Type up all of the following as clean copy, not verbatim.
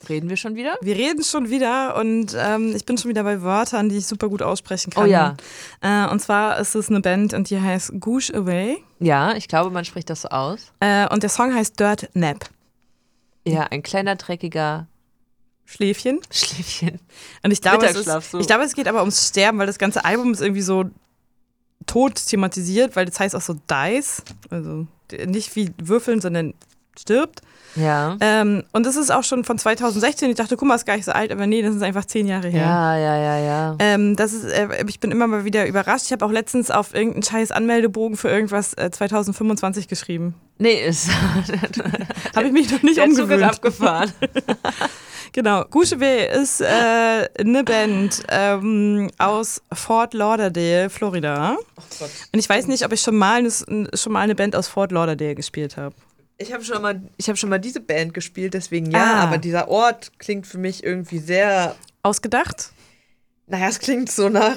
Reden wir schon wieder? Wir reden schon wieder und ich bin schon wieder bei Wörtern, die ich super gut aussprechen kann. Oh ja. Und zwar ist es eine Band und die heißt Gush Away. Ja, ich glaube, man spricht das so aus. Und der Song heißt Dirt Nap. Ja, ein kleiner, dreckiger Schläfchen. Und ich glaube, es geht aber ums Sterben, weil das ganze Album ist irgendwie so tot thematisiert, weil das heißt auch so Dies, also nicht wie würfeln, sondern stirbt. Ja. Und das ist auch schon von 2016. Ich dachte, guck mal, ist gar nicht so alt, aber nee, das ist einfach 10 Jahre her. Ja. Ich bin immer mal wieder überrascht. Ich habe auch letztens auf irgendeinen scheiß Anmeldebogen für irgendwas 2025 geschrieben. Nee, ist. Habe ich mich noch nicht der umgewöhnt. Zug ist abgefahren. Genau, Gush Away ist eine Band aus Fort Lauderdale, Florida. Oh Gott. Und ich weiß nicht, ob ich schon mal eine Band aus Fort Lauderdale gespielt habe. Ich habe schon mal diese Band gespielt, deswegen ja, aber dieser Ort klingt für mich irgendwie sehr ausgedacht. Naja, es klingt so nach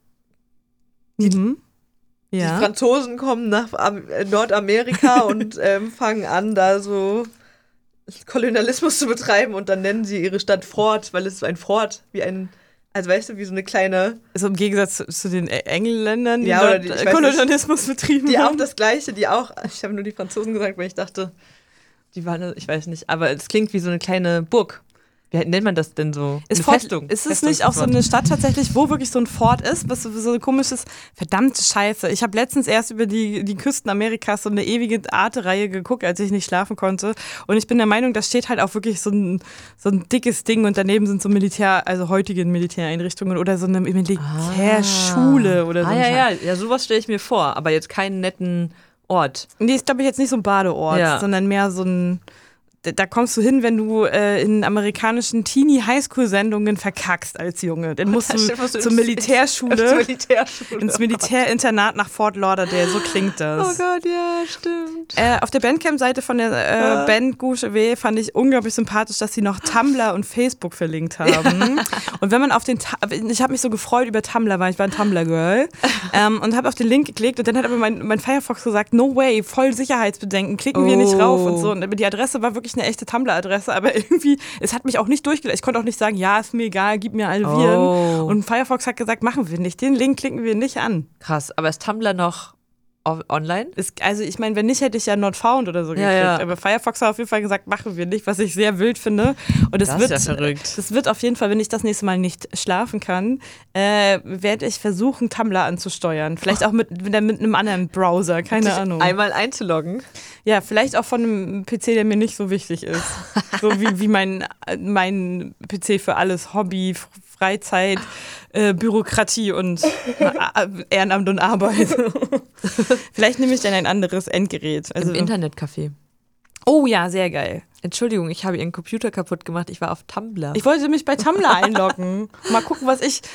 die Franzosen kommen nach Nordamerika und fangen an, da so Kolonialismus zu betreiben und dann nennen sie ihre Stadt Fort, weil es so ein Fort also weißt du, wie so eine kleine... So im Gegensatz zu den Engländern, die dort Kolonialismus betrieben die haben. auch das Gleiche, ich habe nur die Franzosen gesagt, weil ich dachte, die waren, ich weiß nicht, aber es klingt wie so eine kleine Burg. Wie nennt man das denn so? Eine Festung. Ist es nicht auch so eine Stadt tatsächlich, wo wirklich so ein Fort ist, was so ein komisches, verdammte Scheiße. Ich habe letztens erst über die Küsten Amerikas so eine ewige Arte-Reihe geguckt, als ich nicht schlafen konnte. Und ich bin der Meinung, da steht halt auch wirklich so ein dickes Ding und daneben sind so heutige Militäreinrichtungen oder so eine Militärschule oder so. Ja, sowas stelle ich mir vor, aber jetzt keinen netten Ort. Nee, ist glaube ich jetzt nicht so ein Badeort, sondern mehr so ein... Da kommst du hin, wenn du in amerikanischen Teenie-Highschool-Sendungen verkackst als Junge. Dann musst du zur Militärschule, ins Militärinternat nach Fort Lauderdale. So klingt das. Oh Gott, ja, stimmt. Auf der Bandcamp-Seite von der Band Gush Away fand ich unglaublich sympathisch, dass sie noch Tumblr und Facebook verlinkt haben. Und wenn man ich habe mich so gefreut über Tumblr, weil ich war ein Tumblr-Girl. Und habe auf den Link geklickt und dann hat aber mein Firefox gesagt, no way, voll Sicherheitsbedenken, klicken wir nicht rauf und so. Und die Adresse war wirklich eine echte Tumblr-Adresse, aber irgendwie, es hat mich auch nicht durchgelesen. Ich konnte auch nicht sagen, ja, ist mir egal, gib mir alle Viren. Und Firefox hat gesagt, machen wir nicht. Den Link klicken wir nicht an. Krass, aber ist Tumblr noch online? Also ich meine, wenn nicht, hätte ich ja Not Found oder so gekriegt. Ja. Aber Firefox hat auf jeden Fall gesagt, machen wir nicht, was ich sehr wild finde. Und das ist ja verrückt. Das wird auf jeden Fall, wenn ich das nächste Mal nicht schlafen kann, werde ich versuchen, Tumblr anzusteuern. Vielleicht auch mit einem anderen Browser, keine Ahnung. Einmal einzuloggen. Ja, vielleicht auch von einem PC, der mir nicht so wichtig ist. So wie mein PC für alles, Hobby, Freizeit, Bürokratie und Ehrenamt und Arbeit. Vielleicht nehme ich dann ein anderes Endgerät. Also, im Internetcafé. Oh ja, sehr geil. Entschuldigung, ich habe Ihren Computer kaputt gemach. Ich war auf Tumblr. Ich wollte mich bei Tumblr einloggen. Mal gucken, was ich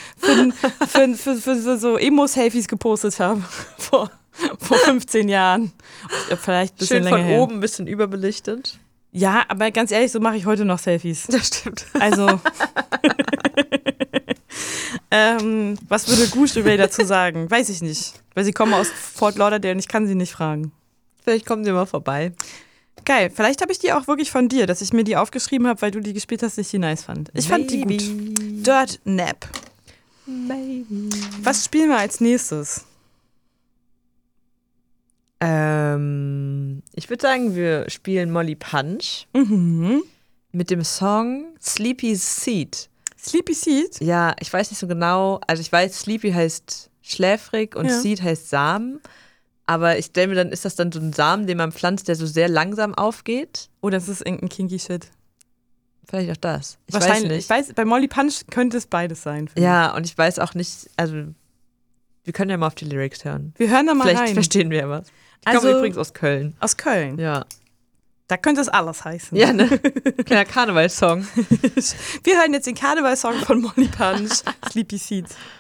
für so Emo-Selfies gepostet habe. Vor 15 Jahren. Vielleicht ein bisschen schön länger von her. Oben ein bisschen überbelichtet. Ja, aber ganz ehrlich, so mache ich heute noch Selfies. Das stimmt. Also, was würde Gush Away dazu sagen? Weiß ich nicht. Weil sie kommen aus Fort Lauderdale und ich kann sie nicht fragen. Vielleicht kommen sie mal vorbei. Geil, vielleicht habe ich die auch wirklich von dir, dass ich mir die aufgeschrieben habe, weil du die gespielt hast, ich die nice fand. Ich fand die gut. Dirt Nap. Baby. Was spielen wir als nächstes? Ich würde sagen, wir spielen Molly Punch mit dem Song Sleepy Seed. Sleepy Seed? Ja, ich weiß nicht so genau. Also ich weiß, Sleepy heißt schläfrig und Seed heißt Samen. Aber ich stelle mir dann, ist das dann so ein Samen, den man pflanzt, der so sehr langsam aufgeht? Oder ist es irgendein kinky Shit? Vielleicht auch das. Wahrscheinlich. Ich weiß, bei Molly Punch könnte es beides sein. Ja, und ich weiß auch nicht, also wir können ja mal auf die Lyrics hören. Wir hören da mal rein. Vielleicht verstehen wir ja was. Ich komme übrigens aus Köln. Aus Köln? Ja. Da könnte es alles heißen. Ja, ne? Kleiner Karnevalssong. Wir hören jetzt den Karnevalssong von Molly Punch, Sleepy Seeds.